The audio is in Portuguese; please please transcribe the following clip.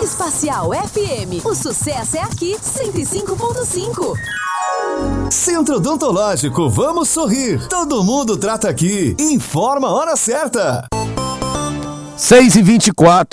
Espacial FM, o sucesso é aqui, 105.5. Centro Odontológico, vamos sorrir. Todo mundo trata aqui. Informa a hora certa. 6h24.